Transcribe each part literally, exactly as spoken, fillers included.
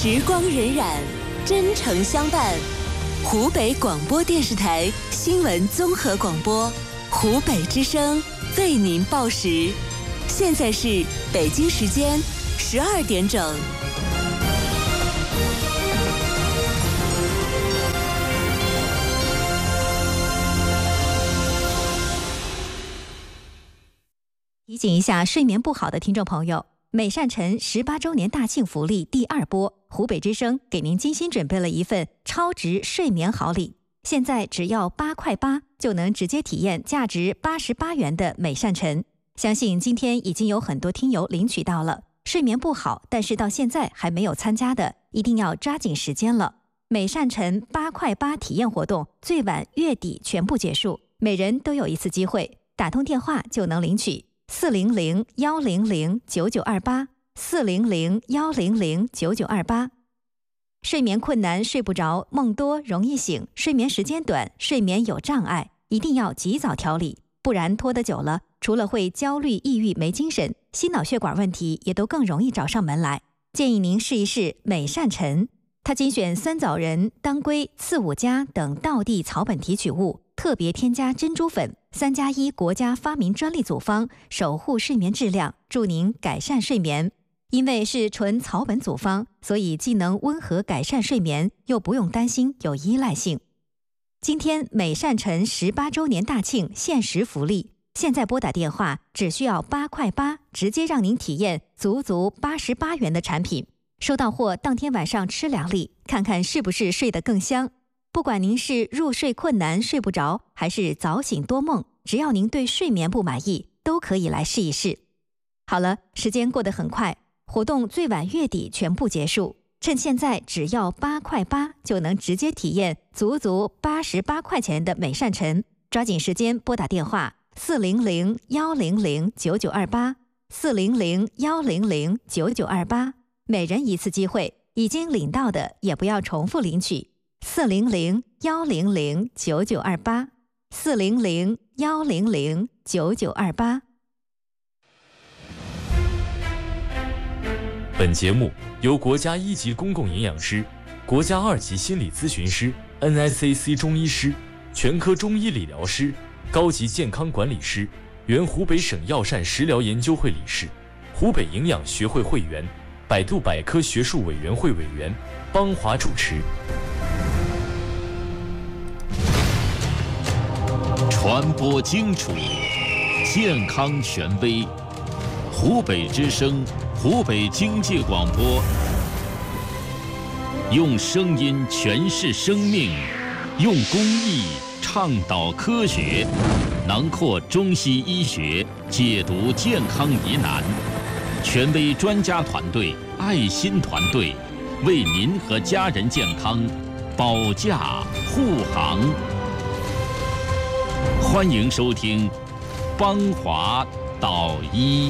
时光荏苒，真诚相伴。湖北广播电视台新闻综合广播，湖北之声为您报时。现在是北京时间十二点整。 提醒一下睡眠不好的听众朋友，美善晨十八周年大庆福利第二波，湖北之声给您精心准备了一份超值睡眠好礼。现在只要八块八就能直接体验价值八十八元的美善晨。相信今天已经有很多听友领取到了。睡眠不好但是到现在还没有参加的，一定要抓紧时间了。美善晨八块八体验活动最晚月底全部结束，每人都有一次机会，打通电话就能领取。四零零幺零零九九二八，四零零幺零零九九二八。睡眠困难、睡不着、梦多、容易醒、睡眠时间短、睡眠有障碍，一定要及早调理，不然拖得久了，除了会焦虑、抑郁、没精神，心脑血管问题也都更容易找上门来。建议您试一试美善晨，它精选酸枣仁、当归、刺五加等道地草本提取物，特别添加珍珠粉，三加一国家发明专利组方，守护睡眠质量，助您改善睡眠。因为是纯草本组方，所以既能温和改善睡眠，又不用担心有依赖性。今天美善晨十八周年大庆限时福利，现在拨打电话只需要八块八，直接让您体验足足八十八元的产品。收到货当天晚上吃两粒，看看是不是睡得更香。不管您是入睡困难睡不着，还是早醒多梦，只要您对睡眠不满意，都可以来试一试。好了，时间过得很快，活动最晚月底全部结束，趁现在只要八块八就能直接体验足足八十八块钱的美善晨，抓紧时间拨打电话四零零幺零零九九二八，四零零幺零零九九二八，每人一次机会，已经领到的也不要重复领取。四零零幺零零九九二八，四零零幺零零九九二八。 本节目由国家一级公共营养师、国家二级心理咨询师、N I C C 中医师、全科中医理疗师、高级健康管理师、原湖北省药膳食疗研究会理事、湖北营养学会会员、百度百科学术委员会委员邦华主持。 传播精chuẩn，健康权威。湖北之声，湖北经济广播，用声音诠释生命，用公益倡导科学，囊括中西医学，解读健康疑难。权威专家团队，爱心团队，为您和家人健康保驾护航。欢迎收听邦华导医。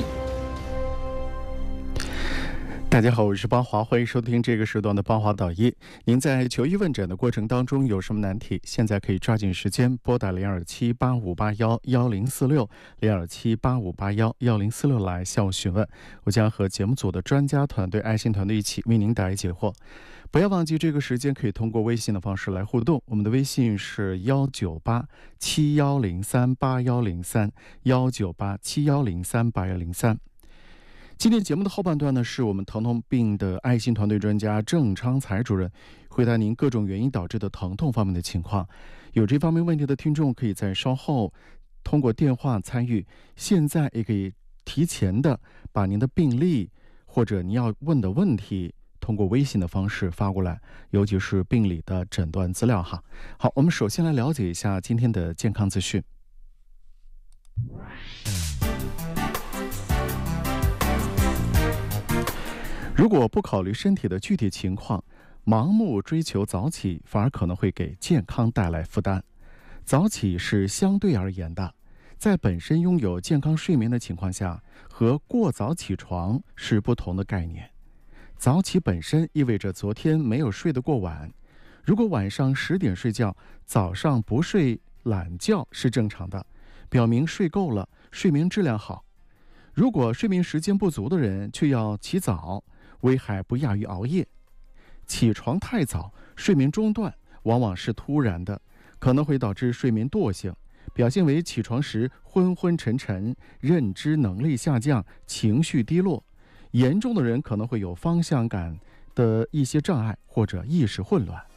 大家好，我是邦华，欢迎收听这个时段的邦华导医。您在求医问诊的过程当中有什么难题，现在可以抓紧时间拨打零二七八五八幺幺零四六零二七八五八幺幺零四六来向我询问，我将和节目组的专家团队、爱心团队一起为您答疑解惑。不要忘记这个时间可以通过微信的方式来互动，我们的微信是幺九八七幺零三八幺零三幺九八七幺零三八幺零三。今天节目的后半段呢，是我们疼痛病的爱心团队专家郑昌才主任回答您各种原因导致的疼痛方面的情况。有这方面问题的听众可以在稍后通过电话参与，现在也可以提前的把您的病历或者您要问的问题通过微信的方式发过来，尤其是病理的诊断资料哈。好，我们首先来了解一下今天的健康资讯。如果不考虑身体的具体情况，盲目追求早起反而可能会给健康带来负担。早起是相对而言的，在本身拥有健康睡眠的情况下，和过早起床是不同的概念。早起本身意味着昨天没有睡得过晚，如果晚上十点睡觉，早上不睡懒觉是正常的，表明睡够了，睡眠质量好。如果睡眠时间不足的人却要起早，危害不亚于熬夜。 起床太早，睡眠中断，往往是突然的，可能会导致睡眠惰性，表现为起床时昏昏沉沉，认知能力下降，情绪低落。严重的人可能会有方向感的一些障碍或者意识混乱。